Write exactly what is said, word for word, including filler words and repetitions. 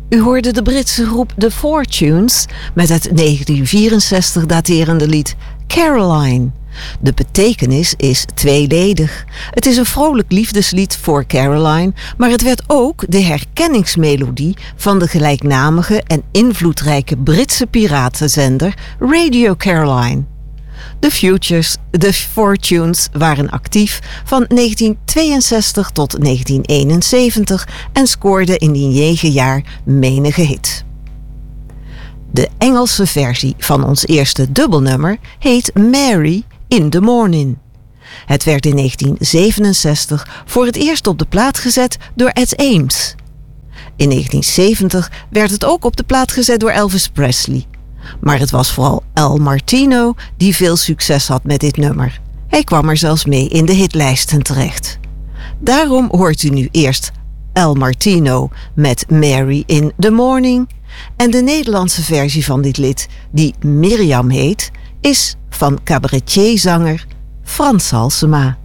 U hoorde de Britse groep The Fortunes met het negentien vierenzestig daterende lied Caroline. De betekenis is tweeledig. Het is een vrolijk liefdeslied voor Caroline, maar het werd ook de herkenningsmelodie van de gelijknamige en invloedrijke Britse piratenzender Radio Caroline. De Futures, de Fortunes waren actief van negentien tweeënzestig tot negentien eenenzeventig en scoorden in die negen jaar menige hit. De Engelse versie van ons eerste dubbelnummer heet Mary in the Morning. Het werd in negentien zevenenzestig voor het eerst op de plaat gezet door Ed Ames. In negentien zeventig werd het ook op de plaat gezet door Elvis Presley. Maar het was vooral Al Martino die veel succes had met dit nummer. Hij kwam er zelfs mee in de hitlijsten terecht. Daarom hoort u nu eerst Al Martino met Mary in the Morning. En de Nederlandse versie van dit lied, die Mirjam heet, is van cabaretier-zanger Frans Halsema.